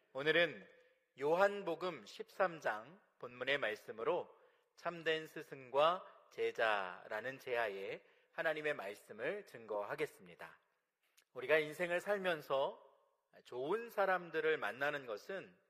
오늘은 요한복음 13장 본문의 말씀으로 참된 스승과 제자라는 제하에 하나님의 말씀을 증거하겠습니다. 우리가 인생을 살면서 좋은 사람들을 만나는 것은